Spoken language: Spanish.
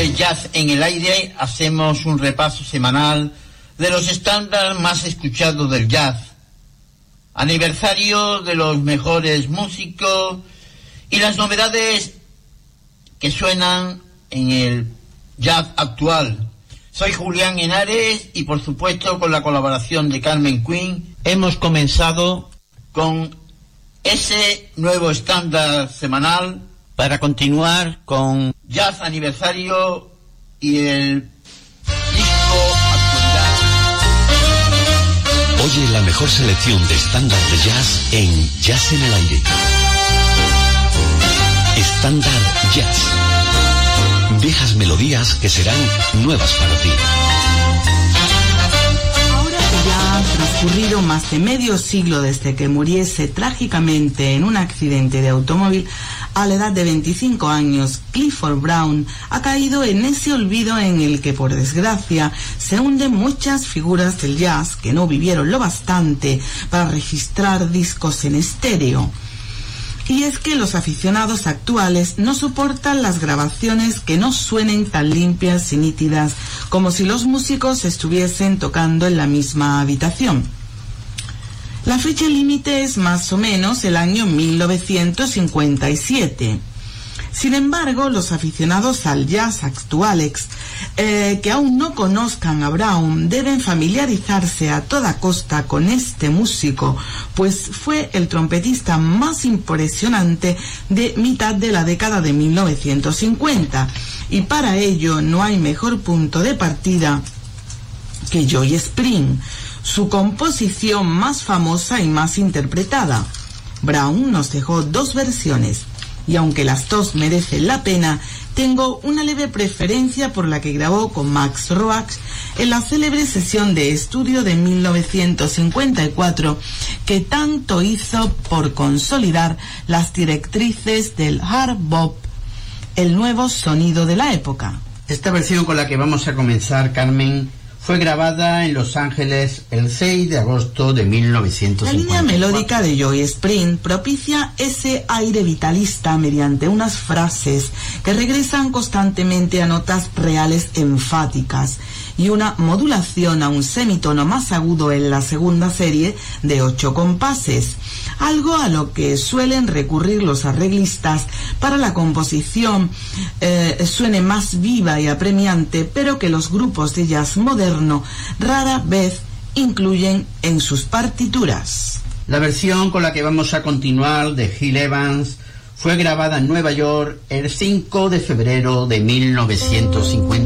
de Jazz en el Aire hacemos un repaso semanal de los estándares más escuchados del jazz, aniversario de los mejores músicos y las novedades que suenan en el jazz actual. Soy Julián Henares y por supuesto con la colaboración de Carmen Quinn hemos comenzado con ese nuevo estándar semanal para continuar con Jazz Aniversario y el disco Actualidad. Oye la mejor selección de estándar de jazz en Jazz en el Aire. Estándar Jazz. Viejas melodías que serán nuevas para ti. Ahora que ya ha transcurrido más de medio siglo desde que muriese trágicamente en un accidente de automóvil a la edad de 25 años, Clifford Brown ha caído en ese olvido en el que, por desgracia, se hunden muchas figuras del jazz que no vivieron lo bastante para registrar discos en estéreo. Y es que los aficionados actuales no soportan las grabaciones que no suenen tan limpias y nítidas como si los músicos estuviesen tocando en la misma habitación. La fecha límite es más o menos el año 1957. Sin embargo, los aficionados al jazz actuales que aún no conozcan a Brown deben familiarizarse a toda costa con este músico, pues fue el trompetista más impresionante de mitad de la década de 1950, y para ello no hay mejor punto de partida que Joy Spring, su composición más famosa y más interpretada. Brown nos dejó dos versiones, y aunque las dos merecen la pena, tengo una leve preferencia por la que grabó con Max Roach en la célebre sesión de estudio de 1954, que tanto hizo por consolidar las directrices del hard bop, el nuevo sonido de la época. Esta versión con la que vamos a comenzar, Carmen, fue grabada en Los Ángeles el 6 de agosto de 1954. La línea melódica de Joy Spring propicia ese aire vitalista mediante unas frases que regresan constantemente a notas reales enfáticas y una modulación a un semitono más agudo en la segunda serie de 8 compases, algo a lo que suelen recurrir los arreglistas para la composición suene más viva y apremiante, pero que los grupos de jazz moderno rara vez incluyen en sus partituras. La versión con la que vamos a continuar, de Gil Evans, fue grabada en Nueva York el 5 de febrero de 1950.